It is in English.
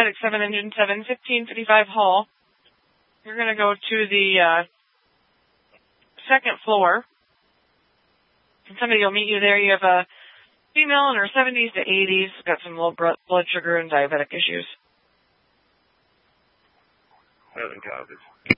Medic 7, Engine 7, 1555 Hall. You're going to go to the second floor. And somebody will meet you there. You have a female in her 70s to 80s, got some low blood sugar and diabetic issues. 7 copies.